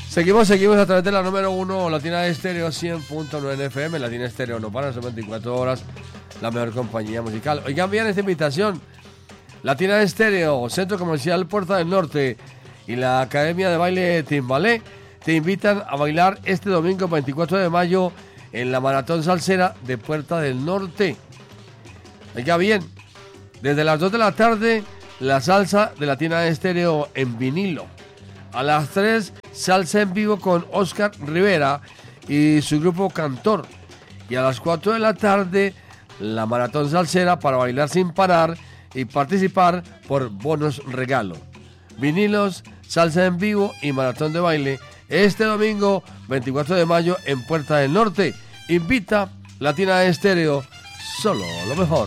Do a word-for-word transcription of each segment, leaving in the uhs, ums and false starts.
Seguimos, seguimos a través de la número uno, Latina Estéreo cien punto nueve F M. Latina Estéreo no para, son veinticuatro horas, la mejor compañía musical. Oigan bien esta invitación. Latina Estéreo, Centro Comercial Puerta del Norte y la Academia de Baile Timbalé te invitan a bailar este domingo veinticuatro de mayo en la Maratón Salsera de Puerta del Norte. Oiga bien, desde las dos de la tarde, la salsa de Latina Estéreo en vinilo. A las tres, salsa en vivo con Oscar Rivera y su grupo Cantor. Y a las cuatro de la tarde, la Maratón Salsera para bailar sin parar y participar por bonos regalo. Vinilos, salsa en vivo y maratón de baile este domingo veinticuatro de mayo en Puerta del Norte. Invita Latina Estéreo, solo lo mejor.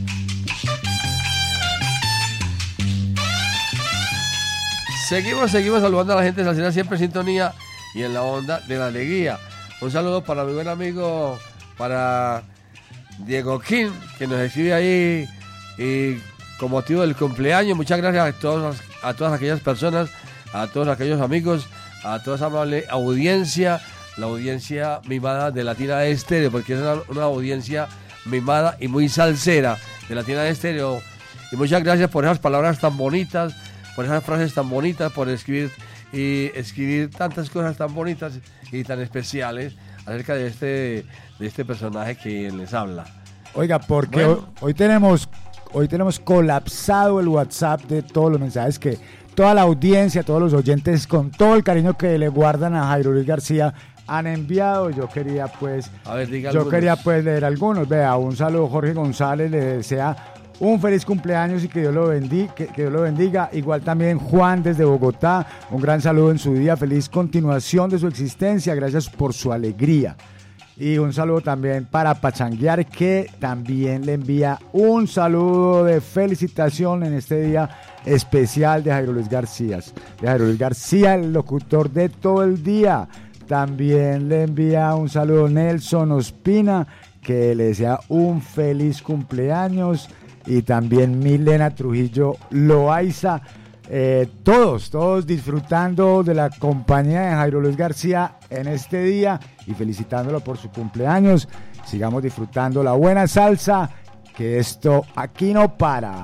Seguimos, seguimos saludando a la gente de Salsera, siempre en sintonía y en la onda de la alegría. Un saludo para mi buen amigo, para Diego King, que nos escribe ahí y con motivo del cumpleaños. Muchas gracias a, todos, a todas aquellas personas, a todos aquellos amigos, a toda esa amable audiencia, la audiencia mimada de Latina Estéreo, porque es una, una audiencia mimada y muy salsera de Latina Estéreo. Y muchas gracias por esas palabras tan bonitas, por esas frases tan bonitas, por escribir y escribir tantas cosas tan bonitas y tan especiales acerca de este, de este personaje que les habla. Oiga, porque Bueno. hoy, hoy tenemos hoy tenemos colapsado el WhatsApp de todos los mensajes que toda la audiencia, todos los oyentes, con todo el cariño que le guardan a Jairo Luis García, han enviado. Yo quería pues, A ver, diga yo algunos. quería pues leer algunos. Vea, un saludo, Jorge González le desea un feliz cumpleaños y que Dios lo bendiga, que, que Dios lo bendiga. Igual también Juan desde Bogotá, un gran saludo en su día, feliz continuación de su existencia, gracias por su alegría. Y un saludo también para Pachanguear, que también le envía un saludo de felicitación en este día especial de Jairo Luis García. De Jairo Luis García, el locutor de todo el día. También le envía un saludo Nelson Ospina, que le desea un feliz cumpleaños. Y también Milena Trujillo Loaiza. Eh, todos, todos disfrutando de la compañía de Jairo Luis García en este día y felicitándolo por su cumpleaños. Sigamos disfrutando la buena salsa, que esto aquí no para.